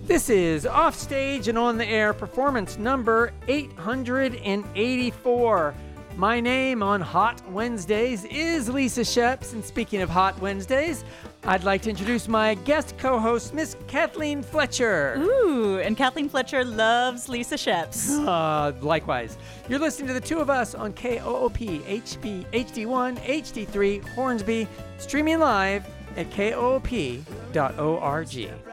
This is Offstage and On the Air performance number 884. My name on Hot Wednesdays is Lisa Sheps, and speaking of Hot Wednesdays, I'd like to introduce my guest co-host, Miss Kathleen Fletcher. Ooh, and Kathleen Fletcher loves Lisa Sheps. Likewise. You're listening to the two of us on KOOP HB, HD1, HD3, Hornsby, streaming live at koop.org.